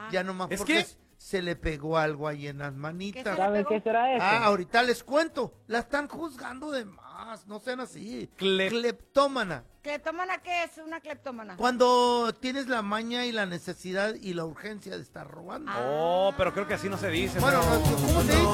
ya nomás Es porque que- se le pegó algo ahí en las ¿Qué manitas. se le ¿Saben pegó? qué será eso? Ahorita les cuento. La están juzgando de más, no sean así. Clep- Cleptómana. ¿Cleptómana qué es? Una cleptómana. Cuando tienes la maña y la necesidad y la urgencia de estar robando. Oh, pero creo que así no se dice. Bueno, feo. ¿cómo se dice?